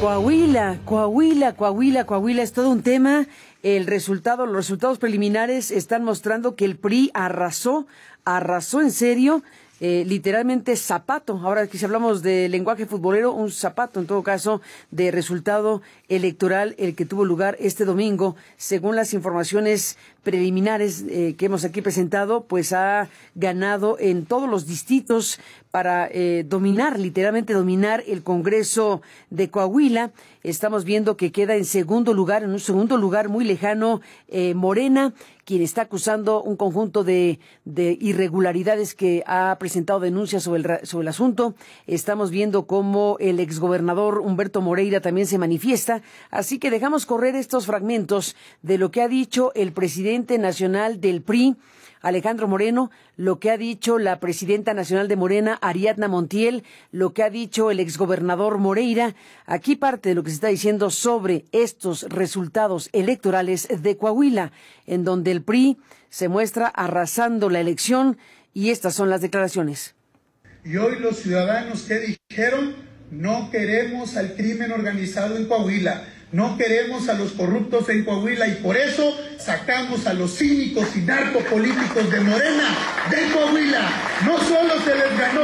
Coahuila es todo un tema. Los resultados preliminares están mostrando que el PRI arrasó en serio. Literalmente zapato, ahora que si hablamos de lenguaje futbolero, un zapato en todo caso de resultado electoral el que tuvo lugar este domingo, según las informaciones preliminares que hemos aquí presentado, pues ha ganado en todos los distritos para literalmente dominar el Congreso de Coahuila. Estamos viendo que queda en un segundo lugar muy lejano, Morena, quien está acusando un conjunto de irregularidades que ha presentado denuncias sobre el asunto. Estamos viendo cómo el exgobernador Humberto Moreira también se manifiesta. Así que dejamos correr estos fragmentos de lo que ha dicho el presidente nacional del PRI, Alejandro Moreno, lo que ha dicho la presidenta nacional de Morena, Ariadna Montiel, lo que ha dicho el exgobernador Moreira. Aquí parte de lo que se está diciendo sobre estos resultados electorales de Coahuila, en donde el PRI se muestra arrasando la elección, y estas son las declaraciones. Y hoy los ciudadanos que dijeron: no queremos al crimen organizado en Coahuila, no queremos a los corruptos en Coahuila, y por eso sacamos a los cínicos y narcopolíticos de Morena de Coahuila. No solo se les ganó,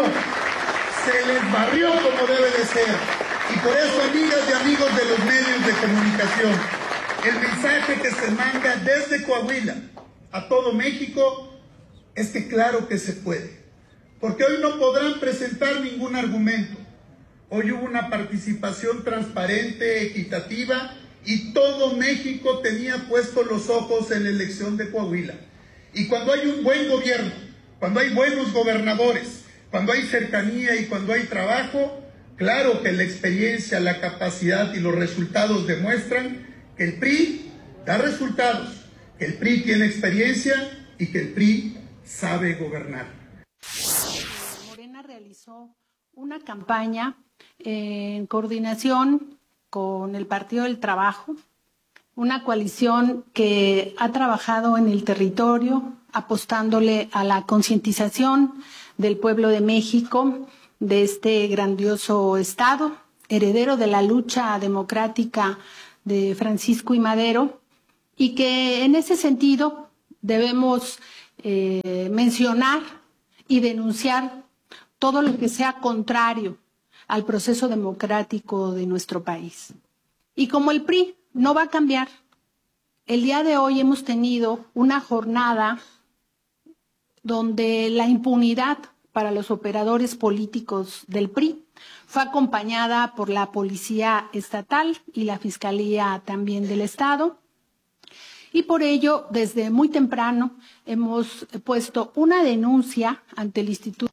se les barrió como debe de ser. Y por eso, amigas y amigos de los medios de comunicación, el mensaje que se manda desde Coahuila a todo México es que claro que se puede. Porque hoy no podrán presentar ningún argumento. Hoy hubo una participación transparente, equitativa, y todo México tenía puestos los ojos en la elección de Coahuila. Y cuando hay un buen gobierno, cuando hay buenos gobernadores, cuando hay cercanía y cuando hay trabajo, claro que la experiencia, la capacidad y los resultados demuestran que el PRI da resultados, que el PRI tiene experiencia y que el PRI sabe gobernar. Morena realizó una campaña en coordinación con el Partido del Trabajo, una coalición que ha trabajado en el territorio, apostándole a la concientización del pueblo de México, de este grandioso estado, heredero de la lucha democrática de Francisco I. Madero, y que en ese sentido debemos mencionar y denunciar todo lo que sea contrario al proceso democrático de nuestro país. Y como el PRI no va a cambiar, el día de hoy hemos tenido una jornada donde la impunidad para los operadores políticos del PRI fue acompañada por la Policía Estatal y la Fiscalía también del Estado. Y por ello, desde muy temprano, hemos puesto una denuncia ante el Instituto.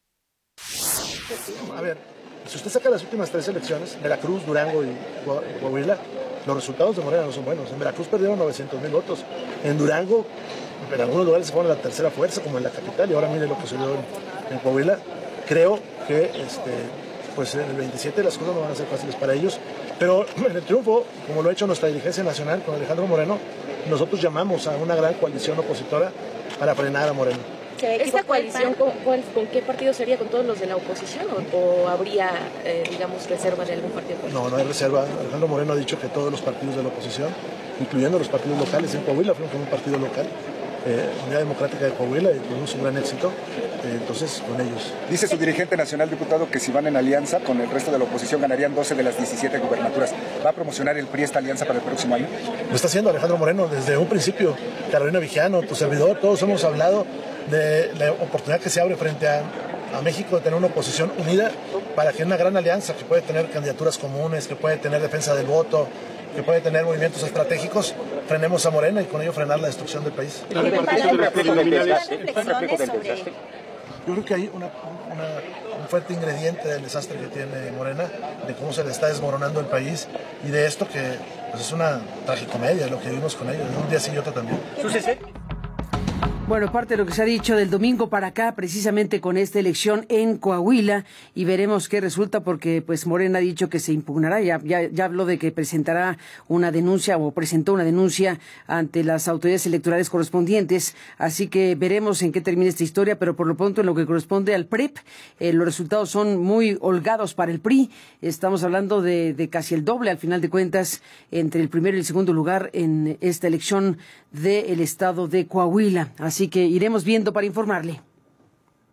A ver, si usted saca las últimas 3 elecciones, Veracruz, Durango y Coahuila, los resultados de Morena no son buenos. En Veracruz perdieron 900,000 votos. En Durango, en algunos lugares se fueron a la tercera fuerza, como en la capital, y ahora mire lo que sucedió en Coahuila. Creo que pues en el 27 las cosas no van a ser fáciles para ellos, pero en el triunfo, como lo ha hecho nuestra dirigencia nacional con Alejandro Moreno, nosotros llamamos a una gran coalición opositora para frenar a Moreno. ¿Esta coalición con qué partido sería? ¿Con todos los de la oposición o habría, digamos, reserva de algún partido político? No hay reserva. Alejandro Moreno ha dicho que todos los partidos de la oposición, incluyendo los partidos locales, en Coahuila fueron con un partido local, Unidad Democrática de Coahuila, y tuvimos un gran éxito, entonces con ellos. Dice su dirigente nacional, diputado, que si van en alianza con el resto de la oposición ganarían 12 de las 17 gubernaturas. ¿Va a promocionar el PRI esta alianza para el próximo año? Lo está haciendo Alejandro Moreno desde un principio. Carolina Vigiano, tu servidor, todos hemos hablado de la oportunidad que se abre frente a México de tener una oposición unida para que una gran alianza que puede tener candidaturas comunes, que puede tener defensa del voto, que puede tener movimientos estratégicos, frenemos a Morena y con ello frenar la destrucción del país. La repartición de las preliminares. Yo creo que hay un fuerte ingrediente del desastre que tiene Morena, de cómo se le está desmoronando el país y de esto que pues, es una tragicomedia lo que vivimos con ellos, un día sí y otro también. Bueno, parte de lo que se ha dicho del domingo para acá, precisamente con esta elección en Coahuila, y veremos qué resulta, porque pues Morena ha dicho que se impugnará, ya habló de que presentará una denuncia o presentó una denuncia ante las autoridades electorales correspondientes, así que veremos en qué termina esta historia, pero por lo pronto en lo que corresponde al PREP, los resultados son muy holgados para el PRI, estamos hablando de casi el doble al final de cuentas entre el primero y el segundo lugar en esta elección del estado de Coahuila. Así que iremos viendo para informarle.